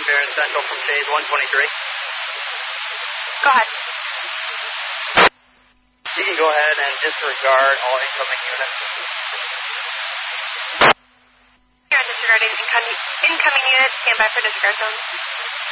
Barron Central from phase 123. Go ahead. You can go ahead and disregard all incoming units. You're disregarding incoming units. Stand by for disregard zone.